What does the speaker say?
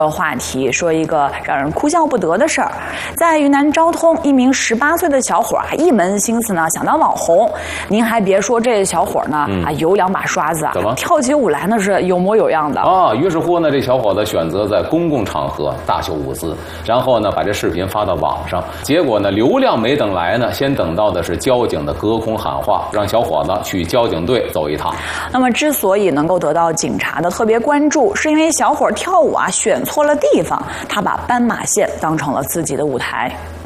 话题，说一个让人哭笑不得的事儿。在云南昭通，一名18岁的小伙啊，一门心思呢想当网红。您还别说，这小伙呢有2把刷子啊，跳起舞来那是有模有样的啊。于是乎呢，这小伙子选择在公共场合大秀舞姿，然后呢把这视频发到网上。结果呢，流量没等来呢，先等到的是交警的隔空喊话，让小伙子去交警队走一趟。 那么之所以能够得到警察的特别关注，是因为小伙跳舞啊选错了地方，他把斑马线当成了自己的舞台。